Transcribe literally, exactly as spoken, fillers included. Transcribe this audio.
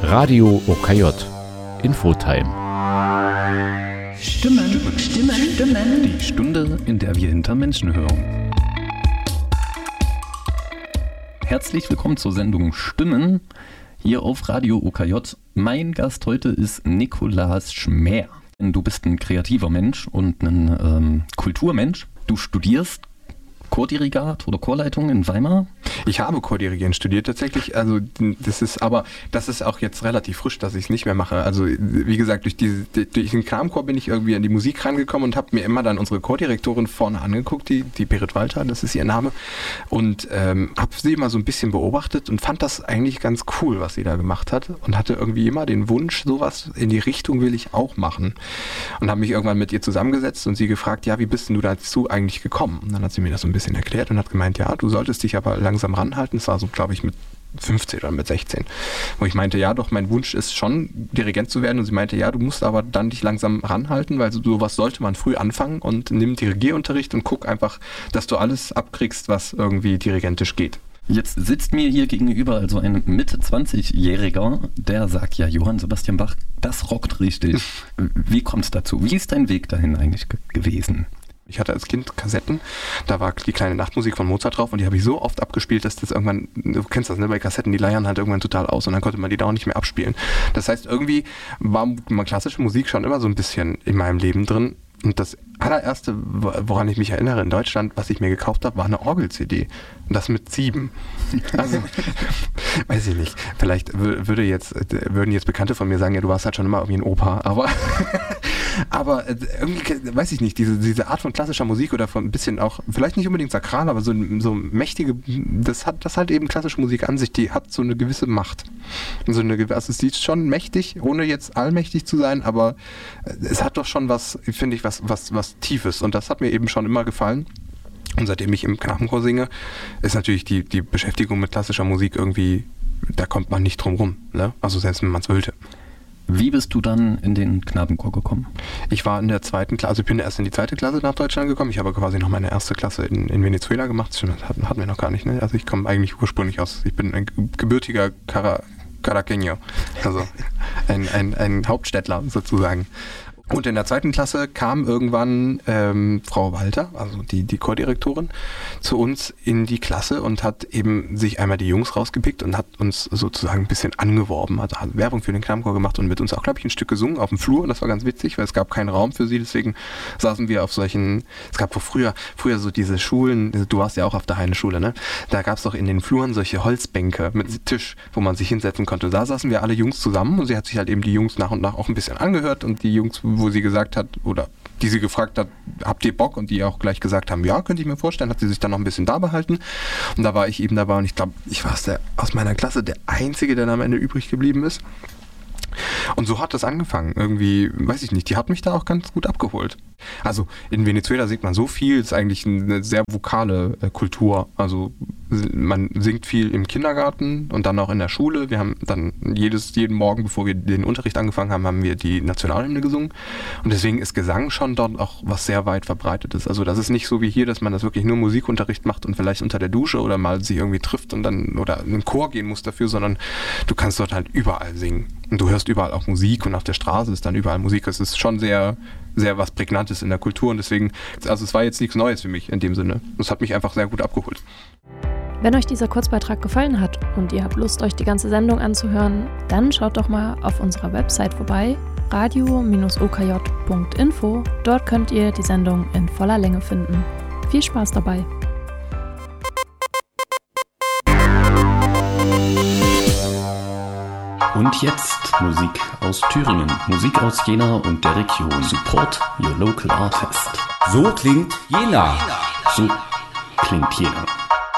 Radio O K J Infotime. Stimmen, Stimmen, Stimmen. Die Stunde, in der wir hinter Menschen hören. Herzlich willkommen zur Sendung Stimmen hier auf Radio O K J. Mein Gast heute ist Nikolaus Schmäher. Du bist ein kreativer Mensch und ein ähm, Kulturmensch. Du studierst Chordirigat oder Chorleitung in Weimar? Ich habe Chordirigieren studiert tatsächlich, also das ist aber, das ist auch jetzt relativ frisch, dass ich es nicht mehr mache. Also wie gesagt, durch, diese, durch den Kramchor bin ich irgendwie an die Musik rangekommen und habe mir immer dann unsere Chordirektorin vorne angeguckt, die, die Berit Walter, das ist ihr Name, und ähm, habe sie mal so ein bisschen beobachtet und fand das eigentlich ganz cool, was sie da gemacht hat, und hatte irgendwie immer den Wunsch, sowas in die Richtung will ich auch machen, und habe mich irgendwann mit ihr zusammengesetzt und sie gefragt, ja, wie bist denn du dazu eigentlich gekommen? Und dann hat sie mir das so ein bisschen erklärt und hat gemeint, ja, du solltest dich aber langsam ranhalten. Das war so, glaube ich, mit fünfzehn oder mit sechzehn. Wo ich meinte, ja, doch, mein Wunsch ist schon, Dirigent zu werden. Und sie meinte, ja, du musst aber dann dich langsam ranhalten, weil sowas sollte man früh anfangen, und nimm Dirigierunterricht und guck einfach, dass du alles abkriegst, was irgendwie dirigentisch geht. Jetzt sitzt mir hier gegenüber also ein Mitte zwanzigjähriger, der sagt, ja, Johann Sebastian Bach, das rockt richtig. Wie kommt es dazu? Wie ist dein Weg dahin eigentlich ge- gewesen? Ich hatte als Kind Kassetten, da war die kleine Nachtmusik von Mozart drauf, und die habe ich so oft abgespielt, dass das irgendwann, du kennst das, ne, bei Kassetten, die leiern halt irgendwann total aus, und dann konnte man die da auch nicht mehr abspielen. Das heißt, irgendwie war klassische Musik schon immer so ein bisschen in meinem Leben drin. Und das allererste, woran ich mich erinnere in Deutschland, was ich mir gekauft habe, war eine Orgel-C D. Und das mit sieben. Also, weiß ich nicht. Vielleicht würde jetzt, würden jetzt Bekannte von mir sagen, ja, du warst halt schon immer irgendwie ein Opa. Aber, aber irgendwie, weiß ich nicht, diese, diese Art von klassischer Musik oder von ein bisschen auch, vielleicht nicht unbedingt sakral, aber so, so mächtige, das hat das halt eben klassische Musik an sich, die hat so eine gewisse Macht. So eine, also es ist schon mächtig, ohne jetzt allmächtig zu sein, aber es hat doch schon was, finde ich, was, was, was Tiefes, und das hat mir eben schon immer gefallen. Und seitdem ich im Knabenchor singe, ist natürlich die, die Beschäftigung mit klassischer Musik irgendwie, da kommt man nicht drum rum, ne? Also selbst wenn man es wollte. Wie bist du dann in den Knabenchor gekommen? Ich war in der zweiten Klasse, also ich bin erst in die zweite Klasse nach Deutschland gekommen. Ich habe quasi noch meine erste Klasse in, in Venezuela gemacht. Das hatten, hatten wir noch gar nicht, ne? Also ich komme eigentlich ursprünglich aus, ich bin ein gebürtiger Cara, Caraqueño, also ein, ein, ein Hauptstädtler sozusagen. Und in der zweiten Klasse kam irgendwann ähm, Frau Walter, also die, die Chordirektorin, zu uns in die Klasse und hat eben sich einmal die Jungs rausgepickt und hat uns sozusagen ein bisschen angeworben, also hat Werbung für den Knabenchor gemacht und mit uns auch, glaube ich, ein Stück gesungen auf dem Flur. Und das war ganz witzig, weil es gab keinen Raum für sie, deswegen saßen wir auf solchen, es gab früher, früher so diese Schulen, du warst ja auch auf der Heine-Schule, ne? Da gab es doch in den Fluren solche Holzbänke mit Tisch, wo man sich hinsetzen konnte. Da saßen wir alle Jungs zusammen, und sie hat sich halt eben die Jungs nach und nach auch ein bisschen angehört, und die Jungs, wo sie gesagt hat, oder die sie gefragt hat, habt ihr Bock? Und die auch gleich gesagt haben, ja, könnte ich mir vorstellen, hat sie sich dann noch ein bisschen da behalten. Und da war ich eben dabei, und ich glaube, ich war es der, aus meiner Klasse der Einzige, der dann am Ende übrig geblieben ist. Und so hat das angefangen. Irgendwie, weiß ich nicht, die hat mich da auch ganz gut abgeholt. Also in Venezuela singt man so viel, es ist eigentlich eine sehr vokale äh, Kultur. Also man singt viel im Kindergarten und dann auch in der Schule. Wir haben dann jedes, jeden Morgen, bevor wir den Unterricht angefangen haben, haben wir die Nationalhymne gesungen. Und deswegen ist Gesang schon dort auch was sehr weit verbreitetes. Also das ist nicht so wie hier, dass man das wirklich nur Musikunterricht macht und vielleicht unter der Dusche oder mal sich irgendwie trifft und dann oder in den Chor gehen muss dafür, sondern du kannst dort halt überall singen. Und du hörst überall auch Musik, und auf der Straße ist dann überall Musik. Es ist schon sehr, sehr was Prägnantes in der Kultur, und deswegen, also es war jetzt nichts Neues für mich in dem Sinne. Es hat mich einfach sehr gut abgeholt. Wenn euch dieser Kurzbeitrag gefallen hat und ihr habt Lust, euch die ganze Sendung anzuhören, dann schaut doch mal auf unserer Website vorbei, radio Bindestrich o k j Punkt info. Dort könnt ihr die Sendung in voller Länge finden. Viel Spaß dabei! Und jetzt Musik aus Thüringen, Musik aus Jena und der Region. Support your local artist. So klingt Jena. So klingt Jena.